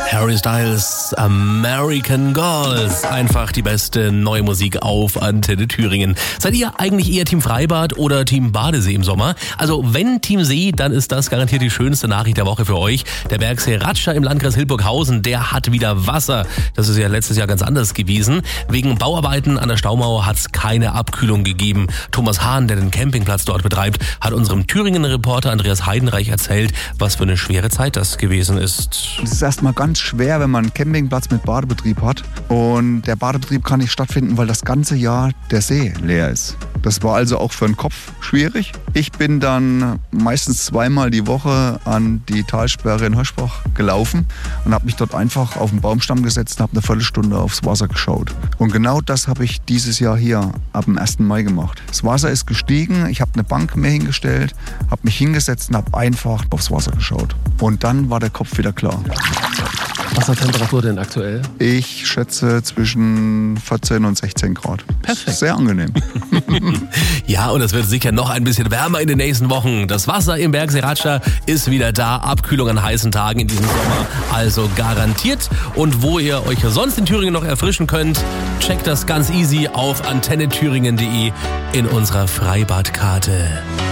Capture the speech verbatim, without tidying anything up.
Harry Styles, American Girls. Einfach die beste neue Musik auf Antenne Thüringen. Seid ihr eigentlich eher Team Freibad oder Team Badesee im Sommer? Also wenn Team See, dann ist das garantiert die schönste Nachricht der Woche für euch. Der Bergsee Ratscher im Landkreis Hildburghausen, der hat wieder Wasser. Das ist ja letztes Jahr ganz anders gewesen. Wegen Bauarbeiten an der Staumauer hat es keine Abkühlung gegeben. Thomas Hahn, der den Campingplatz dort betreibt, hat unserem Thüringen-Reporter Andreas Heidenreich erzählt, was für eine schwere Zeit das gewesen ist. Es ist erstmal ganz schwer, wenn man einen Campingplatz mit Badebetrieb hat. Und der Badebetrieb kann nicht stattfinden, weil das ganze Jahr der See leer ist. Das war also auch für den Kopf schwierig. Ich bin dann meistens zweimal die Woche an die Talsperre in Höschbach gelaufen und habe mich dort einfach auf den Baumstamm gesetzt und habe eine Viertelstunde aufs Wasser geschaut. Und genau das habe ich dieses Jahr hier ab dem ersten Mai gemacht. Das Wasser ist gestiegen, ich habe eine Bank mir hingestellt, habe mich hingesetzt und habe einfach aufs Wasser geschaut. Und dann war der Kopf wieder klar. Wassertemperatur denn aktuell? Ich schätze zwischen vierzehn und sechzehn Grad. Perfekt. Sehr angenehm. Ja, und es wird sicher noch ein bisschen wärmer in den nächsten Wochen. Das Wasser im Bergsee Ratscher ist wieder da. Abkühlung an heißen Tagen in diesem Sommer. Also garantiert. Und wo ihr euch sonst in Thüringen noch erfrischen könnt, checkt das ganz easy auf antenne thüringen punkt de in unserer Freibadkarte.